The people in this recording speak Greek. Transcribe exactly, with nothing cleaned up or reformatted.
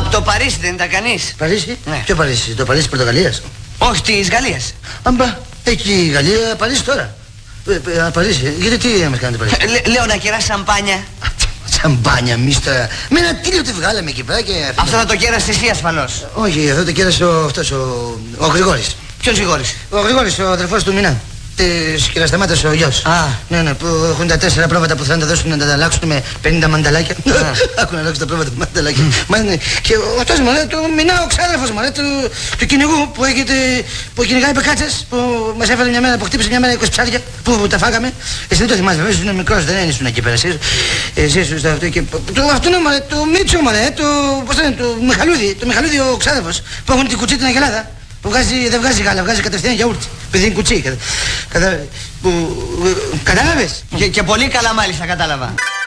Από το Παρίσι δεν ήταν κανείς? Παρίσι? Ναι. Ποιο Παρίσι? Το Παρίσι Πορτογαλίας? Όχι, της Γαλλίας. Αμπά, εκεί η Γαλλία, Παρίσι τώρα. Ε, α, Παρίσι, γιατί τι μας κάνετε Παρίσι? Λέ, λέω να κεράσει σαμπάνια. Σαμπάνια, μίστα. Με ένα τίλιο τη βγάλαμε εκεί πέρα και... Αυτό θα το κέρασε εσύ ασφαλώς. Όχι, αυτό το κέρασε ο, αυτός, ο, ο Γρηγόρης. Ποιος Γρηγόρης? Ο Γρηγόρης, ο αδερφός του Μινά. Της κυρασταμάτας ο γιος. Α. Ναι, ναι, που έχουν τα τέσσερα πρόβατα που θέλουν να τα δώσουν να τα αλλάξουν με πενήντα μανταλάκια. Άκου να αλλάξουν τα πρόβατα με μανταλάκια. Μα είναι. Και αυτός μου λέει, του Μινά, ο ξάδερφος μου λέει, του, του κυνηγού που, έχετε, που κυνηγάει πεκάτσες, που μας έφερε μια μέρα, που χτύπησε μια μέρα είκοσι ψάρια, που, που τα φάγαμε. Εσύ δεν το θυμάσαι, βέβαια, ήσουν μικρός, δεν ήσουν εκεί πέρα. Εσύ ήσουν στο αυτό και. Του αυτού μου λέει, του Μίτσο μου λέει, του. Πώς λένε, του Μιχαλούδη, του Μιχαλούδη ο ξάδερφος, που έχουν την κουτσί την Αγελάδα. Που βγάζει, δεν βγάζει γάλα, βγάζει κατευθείαν γιαούρτι. Παιδί είναι κουτσί. Κατα... Κατα... Που... Κατάλαβες? Και, και πολύ καλά μάλιστα κατάλαβα.